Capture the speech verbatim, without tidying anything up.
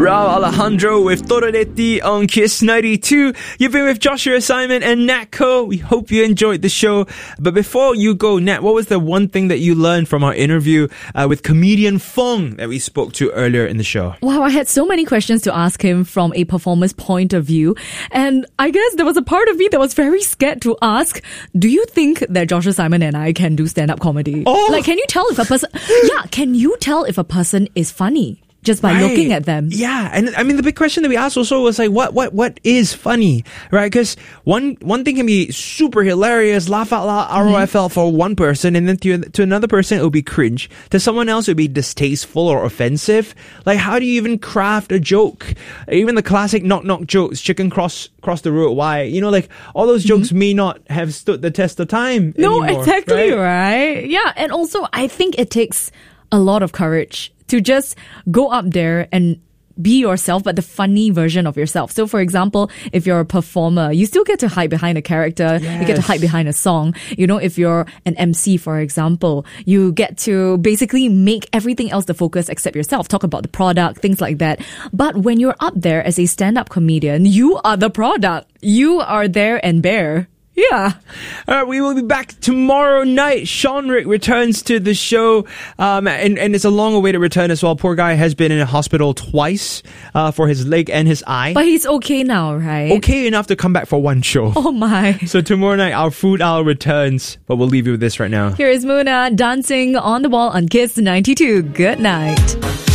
Rauw Alejandro with Torretti on Kiss ninety-two. You've been with Joshua Simon and Nat Ko. We hope you enjoyed the show. But before you go, Nat, what was the one thing that you learned from our interview uh, with comedian Fong that we spoke to earlier in the show? Wow, I had so many questions to ask him from a performer's point of view. And I guess there was a part of me that was very scared to ask, do you think that Joshua Simon and I can do stand-up comedy? Oh. Like, can you tell if a person... yeah, can you tell if a person is funny? Just by Right. looking at them. Yeah, and I mean the big question that we asked also was like, what, what, what is funny, right? Because one, one thing can be super hilarious, laugh out loud, R O F L for one person, and then to to another person it will be cringe. To someone else it will be distasteful or offensive. Like, how do you even craft a joke? Even the classic knock knock jokes, chicken cross cross the road, why? You know, like all those jokes may not have stood the test of time. No, anymore, exactly, right? right? Yeah, and also I think it takes a lot of courage to just go up there and be yourself, but the funny version of yourself. So, for example, if you're a performer, you still get to hide behind a character. Yes. You get to hide behind a song. You know, if you're an M C, for example, you get to basically make everything else the focus except yourself. Talk about the product, things like that. But when you're up there as a stand-up comedian, you are the product. You are there and bare. Yeah. All right, we will be back tomorrow night. Sean Rick returns to the show, um, and, and it's a long-awaited return as well. Poor guy has been in a hospital twice uh, for his leg and his eye. But he's okay now, right? Okay enough to come back for one show. Oh my. So tomorrow night, our food hour returns, but we'll leave you with this right now. Here is Muna dancing on the wall on Kiss ninety-two. Good night.